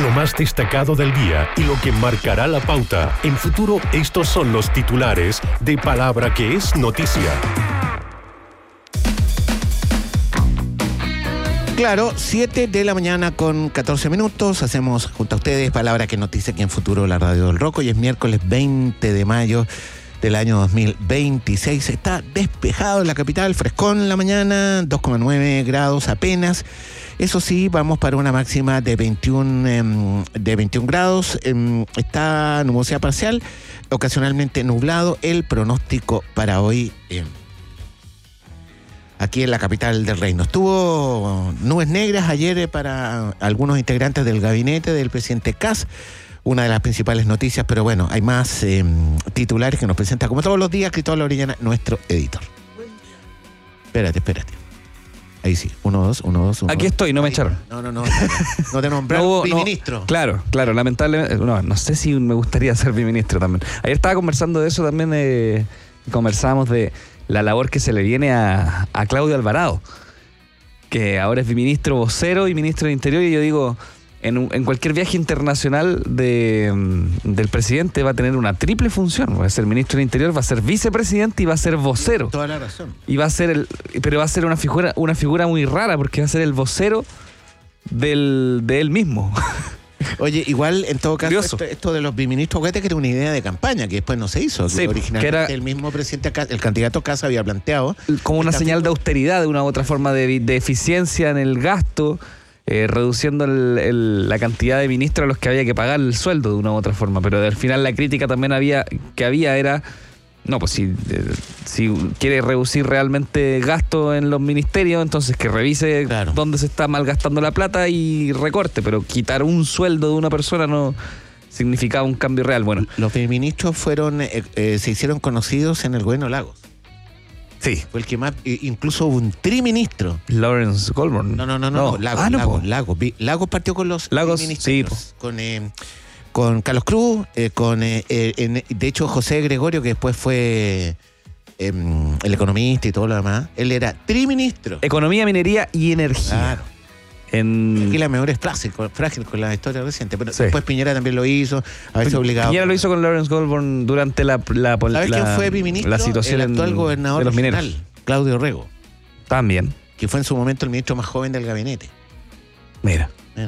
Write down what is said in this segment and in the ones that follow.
Lo más destacado del día y lo que marcará la pauta. En Futuro, estos son los titulares de Palabra que es noticia. Claro, 7 de la mañana con 14 minutos. Hacemos junto a ustedes Palabra que es noticia aquí en Futuro, la radio del Roco. Y es miércoles 20 de mayo del año 2026. Está despejado en la capital, frescón en la mañana, 2,9 grados apenas. Eso sí, vamos para una máxima de 21 grados. Está nubosidad parcial, ocasionalmente nublado. El pronóstico para hoy aquí en la capital del reino. Estuvo nubes negras ayer para algunos integrantes del gabinete del presidente Kast. Una de las principales noticias, pero bueno, hay más titulares que nos presenta como todos los días Cristóbal Orellana, nuestro editor. Espérate. Ahí sí, 1, 2. Aquí estoy, no me echaron. No te nombraron biministro. Claro, lamentablemente, no sé si me gustaría ser biministro también. Ayer estaba conversando de eso también, conversábamos de la labor que se le viene a Claudio Alvarado, que ahora es biministro vocero y ministro del Interior, y yo digo, en cualquier viaje internacional del presidente va a tener una triple función. Va a ser ministro del Interior, va a ser vicepresidente y va a ser vocero. Toda la razón. Y va a ser pero va a ser una figura muy rara, porque va a ser el vocero de él mismo. Oye, igual en todo caso esto de los biministros, acuérdate que era una idea de campaña que después no se hizo. Sí, originalmente que era el mismo presidente, el candidato Kast había planteado como una señal de austeridad, de una u otra forma de eficiencia en el gasto, reduciendo la cantidad de ministros a los que había que pagar el sueldo de una u otra forma. Pero al final la crítica también era no, pues si quiere reducir realmente gasto en los ministerios, entonces que revise dónde se está malgastando la plata y recorte, pero quitar un sueldo de una persona no significaba un cambio real. Bueno, los ministros se hicieron conocidos en el gobierno Lagos. Sí. Fue el que más, incluso hubo un triministro. Lawrence Goldberg. No. Lagos partió con los ministerios. Sí, con Carlos Cruz, de hecho José Gregorio, que después fue el economista y todo lo demás, él era triministro. Economía, minería y energía. Claro. Aquí la mejor es frágil con la historia reciente, pero después Piñera también lo hizo, a veces obligado. Piñera lo hizo con Lawrence Goldberg durante la ¿Sabes quién fue biministro? La situación el actual gobernador de los regional, mineros. Claudio Rego. También. Que fue en su momento el ministro más joven del gabinete. Mira.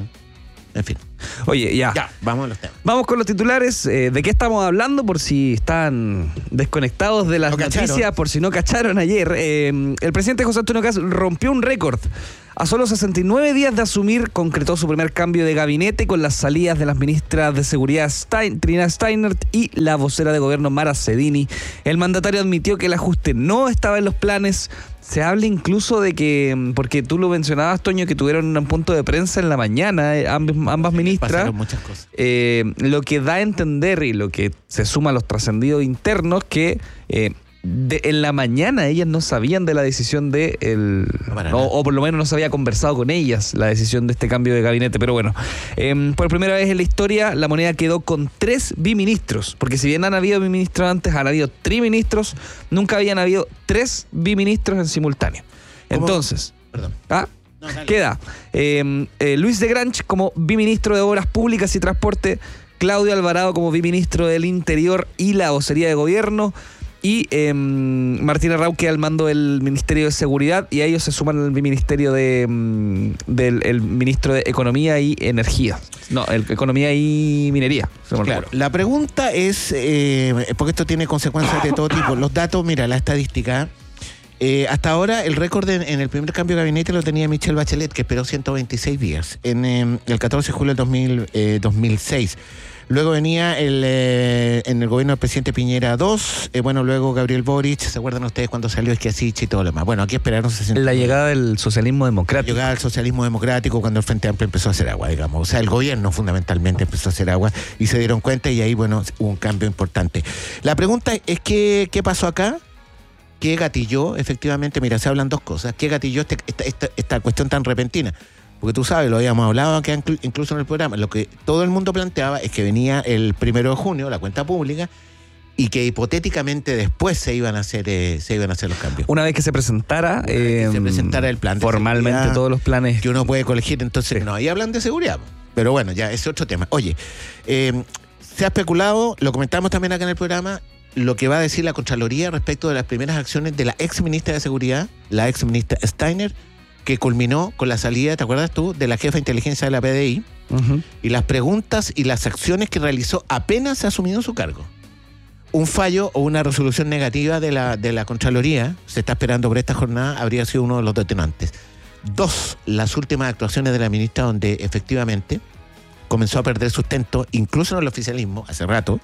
En fin. Oye, ya, vamos a los temas. Vamos con los titulares. ¿De qué estamos hablando? Por si están desconectados de las noticias, por si no cacharon ayer. El presidente José Antonio Kast rompió un récord. A solo 69 días de asumir, concretó su primer cambio de gabinete con las salidas de las ministras de Seguridad Trina Steinert y la vocera de gobierno Mara Cedini. El mandatario admitió que el ajuste no estaba en los planes. Se habla incluso de que, porque tú lo mencionabas, Toño, que tuvieron un punto de prensa en la mañana, ambas ministras. Pasaron muchas cosas. Lo que da a entender y lo que se suma a los trascendidos internos, que en la mañana ellas no sabían de la decisión o por lo menos no se había conversado con ellas la decisión de este cambio de gabinete. Pero bueno, por primera vez en la historia la moneda quedó con 3 biministros, porque si bien han habido biministros antes, han habido triministros, nunca habían habido 3 biministros en simultáneo. Entonces, queda Luis de Granch como biministro de Obras Públicas y Transporte, Claudio Alvarado como biministro del Interior y la vocería de gobierno, y Martina Rauque al mando del Ministerio de Seguridad, y a ellos se suman el ministerio del ministro de Economía y Energía. Economía y Minería. Claro, la pregunta es, porque esto tiene consecuencias de todo tipo. Los datos, mira, la estadística. Hasta ahora el récord en el primer cambio de gabinete lo tenía Michelle Bachelet, que esperó 126 días, en el 14 de julio del 2006. Luego venía en el gobierno del presidente Piñera 2, luego Gabriel Boric, ¿se acuerdan ustedes cuando salió Schiassich y todo lo demás? Bueno, aquí esperaron 60. La llegada del socialismo democrático. La llegada del socialismo democrático cuando el Frente Amplio empezó a hacer agua, digamos. O sea, el gobierno fundamentalmente empezó a hacer agua y se dieron cuenta, y ahí, hubo un cambio importante. La pregunta es, ¿qué pasó acá? ¿Qué gatilló? Efectivamente, mira, se hablan dos cosas. ¿Qué gatilló esta cuestión tan repentina? Porque tú sabes, lo habíamos hablado acá incluso en el programa, lo que todo el mundo planteaba es que venía el 1 de junio, la cuenta pública, y que hipotéticamente después se iban a hacer los cambios. Una vez que se presentara, el plan formalmente todos los planes que uno puede colegir, entonces no, ahí hablan de seguridad. Pero bueno, ya, ese es otro tema. Oye, se ha especulado, lo comentamos también acá en el programa, lo que va a decir la Contraloría respecto de las primeras acciones de la ex ministra de Seguridad, la ex ministra Steiner, que culminó con la salida, ¿te acuerdas tú?, de la jefa de inteligencia de la PDI, y las preguntas y las acciones que realizó apenas se asumió su cargo. Un fallo o una resolución negativa de la Contraloría, se está esperando por esta jornada, habría sido uno de los detonantes. 2, las últimas actuaciones de la ministra, donde efectivamente comenzó a perder sustento, incluso en el oficialismo, hace rato,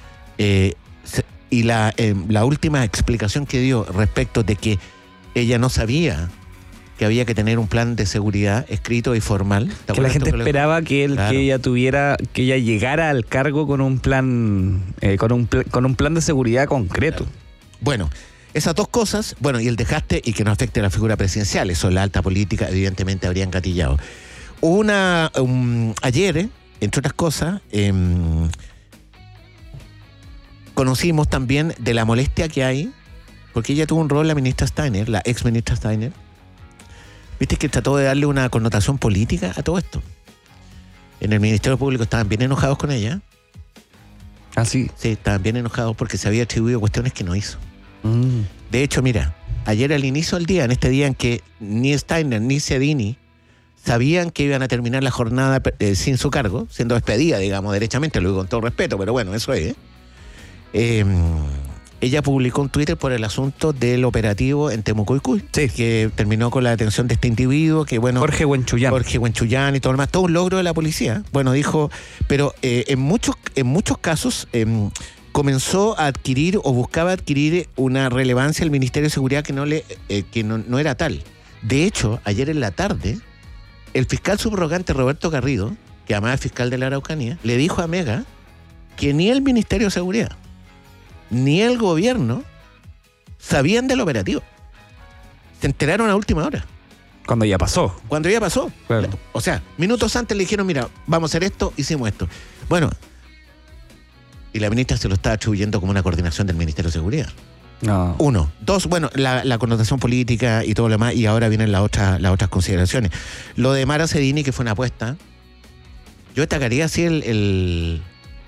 y la última explicación que dio respecto de que ella no sabía que había que tener un plan de seguridad escrito y formal. Que la gente esperaba que ella llegara al cargo con un plan, con un plan de seguridad concreto. Claro. Bueno, esas dos cosas, bueno, y el desgaste y que no afecte a la figura presidencial, eso la alta política evidentemente habría engatillado. Ayer, entre otras cosas, conocimos también de la molestia que hay, porque ella tuvo un rol, la ministra Steiner, la ex ministra Steiner. Viste que trató de darle una connotación política a todo esto. En el Ministerio Público estaban bien enojados con ella. ¿Ah, sí? Sí, estaban bien enojados porque se había atribuido cuestiones que no hizo. De hecho, mira, ayer al inicio del día, en este día en que ni Steiner ni Sedini sabían que iban a terminar la jornada sin su cargo, siendo despedida, digamos, derechamente, lo digo con todo respeto, pero bueno, eso es. Ella publicó un Twitter por el asunto del operativo en Temuco-Icuy, sí, que terminó con la detención de este individuo, que bueno... Jorge Huenchuyán y todo lo demás, todo un logro de la policía. Bueno, dijo, pero en muchos casos comenzó a adquirir o buscaba adquirir una relevancia el Ministerio de Seguridad que no era tal. De hecho, ayer en la tarde, el fiscal subrogante Roberto Garrido, que además es fiscal de la Araucanía, le dijo a Mega que ni el Ministerio de Seguridad ni el gobierno sabían del operativo. Se enteraron a última hora. Cuando ya pasó. Claro. O sea, minutos antes le dijeron, mira, vamos a hacer esto, hicimos esto. Bueno, y la ministra se lo está atribuyendo como una coordinación del Ministerio de Seguridad. No. 1. 2, bueno, la connotación política y todo lo demás, y ahora vienen las otras consideraciones. Lo de Mara Sedini, que fue una apuesta, yo destacaría así el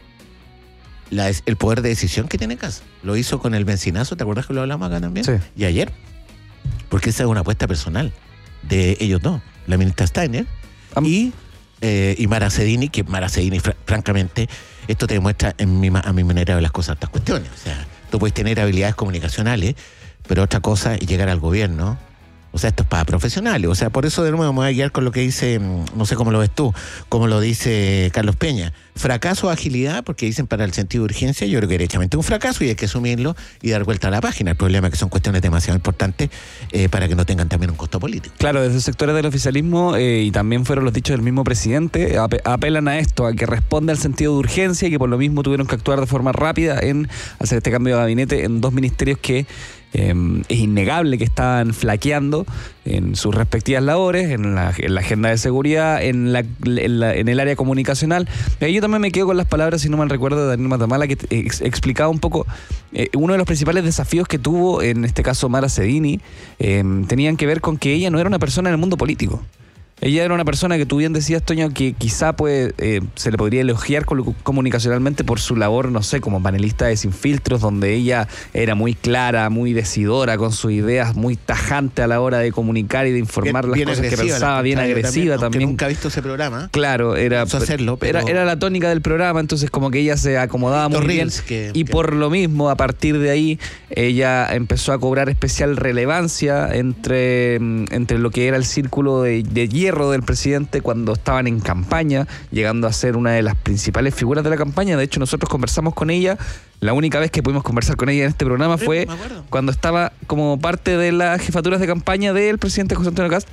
poder de decisión que tiene Kast. Lo hizo con el bencinazo, ¿te acuerdas que lo hablamos acá también? Sí. Y ayer, porque esa es una apuesta personal de ellos dos, la ministra Steiner y Mara Sedini, que Mara Sedini, francamente, esto te demuestra a mi manera de ver las cosas, estas cuestiones. O sea, tú puedes tener habilidades comunicacionales, pero otra cosa es llegar al gobierno. O sea, esto es para profesionales. O sea, por eso de nuevo me voy a guiar con lo que dice, no sé cómo lo ves tú, como lo dice Carlos Peña. Fracaso o agilidad, porque dicen para el sentido de urgencia, yo creo que derechamente un fracaso y hay que asumirlo y dar vuelta a la página. El problema es que son cuestiones demasiado importantes para que no tengan también un costo político. Claro, desde sectores del oficialismo, y también fueron los dichos del mismo presidente, apelan a esto, a que responda al sentido de urgencia y que por lo mismo tuvieron que actuar de forma rápida en hacer este cambio de gabinete en dos ministerios que es innegable que estaban flaqueando en sus respectivas labores, en la agenda de seguridad, en el área comunicacional. Yo también me quedo con las palabras, si no mal recuerdo, de Daniel Matamala, que explicaba un poco uno de los principales desafíos que tuvo, en este caso Mara Sedini, tenían que ver con que ella no era una persona en el mundo político. Ella era una persona que tú bien decías, Toño, que quizá se le podría elogiar comunicacionalmente por su labor, no sé, como panelista de Sin Filtros, donde ella era muy clara, muy decidora con sus ideas, muy tajante a la hora de comunicar y de informar bien, las cosas que pensaba, bien agresiva también. Nunca he visto ese programa. Claro, era la tónica del programa, entonces como que ella se acomodaba muy bien. Por lo mismo, a partir de ahí, ella empezó a cobrar especial relevancia entre lo que era el círculo de hierro del presidente cuando estaban en campaña, llegando a ser una de las principales figuras de la campaña. De hecho, nosotros conversamos con ella, la única vez que pudimos conversar con ella en este programa fue cuando estaba como parte de las jefaturas de campaña del presidente José Antonio Kast,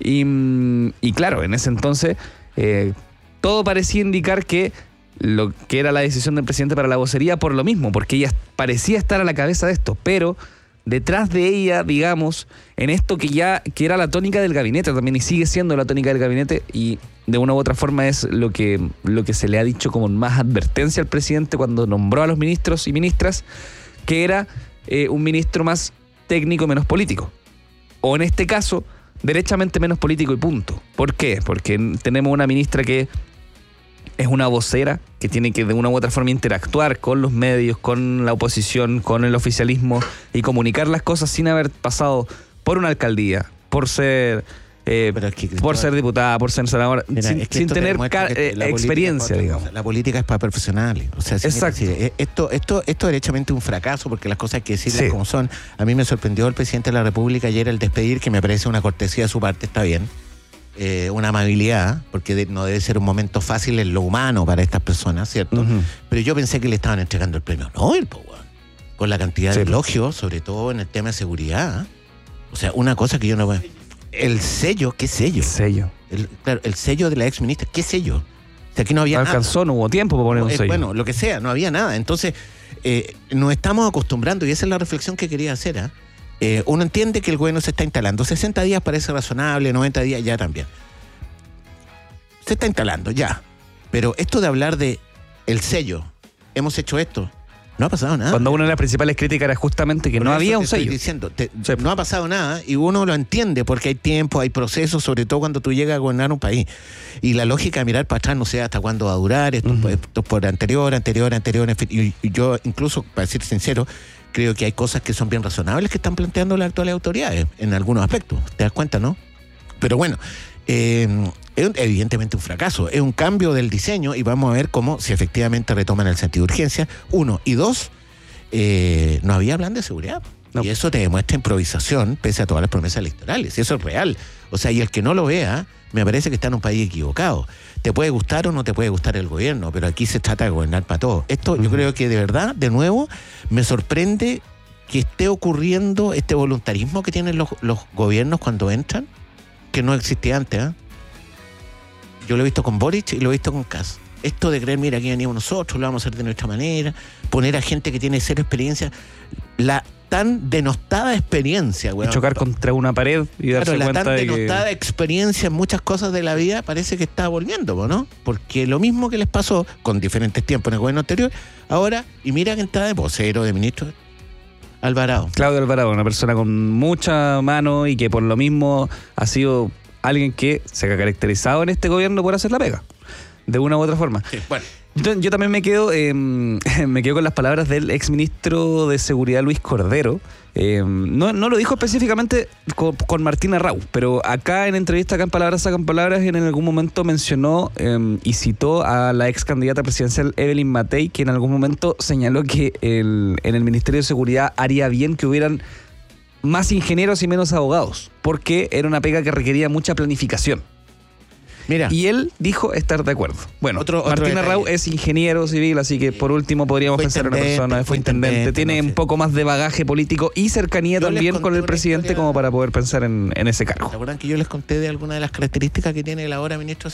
y claro, en ese entonces todo parecía indicar que lo que era la decisión del presidente para la vocería por lo mismo, porque ella parecía estar a la cabeza de esto, pero detrás de ella, digamos, en esto que era la tónica del gabinete también, y sigue siendo la tónica del gabinete, y de una u otra forma es lo que se le ha dicho como más advertencia al presidente cuando nombró a los ministros y ministras, que era un ministro más técnico y menos político. O en este caso, derechamente menos político y punto. ¿Por qué? Porque tenemos una ministra que es una vocera que tiene que de una u otra forma interactuar con los medios, con la oposición, con el oficialismo y comunicar las cosas sin haber pasado por una alcaldía, por ser ser diputada, por ser senadora, sin tener experiencia, digamos. La política es para profesionales. O sea, exacto. Esto es derechamente un fracaso, porque las cosas hay que decirlas como son. A mí me sorprendió el presidente de la República ayer el despedir, que me parece una cortesía de su parte, está bien. Una amabilidad, porque no debe ser un momento fácil en lo humano para estas personas, ¿cierto? Uh-huh. Pero yo pensé que le estaban entregando el premio Nobel, con la cantidad de elogios, sobre todo en el tema de seguridad. O sea, una cosa que yo no veo. El sello, ¿qué sello? El sello de la ex ministra, ¿qué sello? O sea, aquí no había nada. Alcanzó, no hubo tiempo para poner un sello. Bueno, lo que sea, no había nada. Entonces, nos estamos acostumbrando, y esa es la reflexión que quería hacer, uno entiende que el gobierno se está instalando. 60 días parece razonable, 90 días ya también. Se está instalando, ya. Pero esto de hablar de el sello, hemos hecho esto, no ha pasado nada. Cuando una de las principales críticas era justamente que no había un sello. No ha pasado nada, y uno lo entiende porque hay tiempo, hay procesos, sobre todo cuando tú llegas a gobernar un país. Y la lógica de mirar para atrás, no sé hasta cuándo va a durar, esto por anterior, en fin. Y yo, incluso, para ser sincero, creo que hay cosas que son bien razonables que están planteando las actuales autoridades, en algunos aspectos. ¿Te das cuenta, no? Pero bueno, es evidentemente un fracaso. Es un cambio del diseño, y vamos a ver cómo, si efectivamente retoman el sentido de urgencia, 1. Y 2, no había plan de seguridad. No. Y eso te demuestra improvisación, pese a todas las promesas electorales. Y eso es real. O sea, y el que no lo vea, me parece que está en un país equivocado. Te puede gustar o no te puede gustar el gobierno, pero aquí se trata de gobernar para todos. Esto yo creo que de verdad, de nuevo, me sorprende que esté ocurriendo este voluntarismo que tienen los gobiernos cuando entran, que no existía antes. Yo lo he visto con Boric y lo he visto con Kast. Esto de creer, mira, aquí venimos nosotros, lo vamos a hacer de nuestra manera, poner a gente que tiene cero experiencia, la tan denostada experiencia, güey. Chocar contra una pared y darse cuenta de que... la tan denostada experiencia en muchas cosas de la vida parece que está volviendo, ¿no? Porque lo mismo que les pasó con diferentes tiempos en el gobierno anterior, ahora, y mira quién está de vocero, de ministro, Alvarado. Claudio Alvarado, una persona con mucha mano y que por lo mismo ha sido alguien que se ha caracterizado en este gobierno por hacer la pega, de una u otra forma. Sí, bueno. Yo también me quedo con las palabras del exministro de Seguridad, Luis Cordero. No lo dijo específicamente con Martín Arrau, pero acá en entrevista, acá en Palabras Sacan Palabras, en algún momento mencionó y citó a la ex candidata presidencial Evelyn Matei, que en algún momento señaló que en el Ministerio de Seguridad haría bien que hubieran más ingenieros y menos abogados, porque era una pega que requería mucha planificación. Mira. Y él dijo estar de acuerdo. Bueno, Martín Arrau es ingeniero civil, así que por último podríamos pensar en una persona, fue intendente, tiene un poco más de bagaje político y cercanía también con el presidente como para poder pensar en ese cargo. ¿Se acuerdan que yo les conté de alguna de las características que tiene el ahora ministro